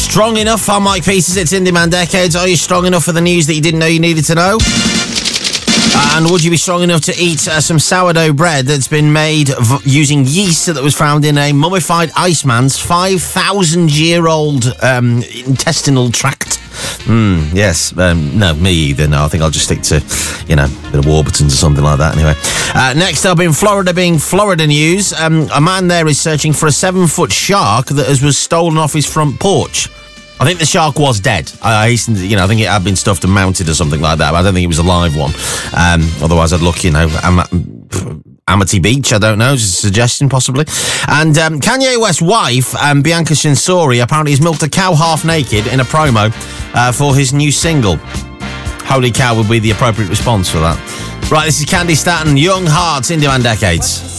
Strong enough? I'm Mike Peters. It's Indie Man Decades. Are you strong enough for the news that you didn't know you needed to know? And would you be strong enough to eat some sourdough bread that's been made using yeast that was found in a mummified Iceman's 5,000-year-old intestinal tract? Yes. No, me either. No, I think I'll just stick to, a bit of Warburton's or something like that anyway. Next up in Florida, being Florida news, a man there is searching for a 7-foot shark that was stolen off his front porch. I think the shark was dead. I hasten to, I think it had been stuffed and mounted or something like that, but I don't think it was a live one. Otherwise, I'd look, Amity Beach, I don't know, just a suggestion possibly. And Kanye West's wife, Bianca Censori, apparently has milked a cow half naked in a promo for his new single. Holy cow would be the appropriate response for that. Right, this is Candy Staton, Young Hearts, Indie Man Decades.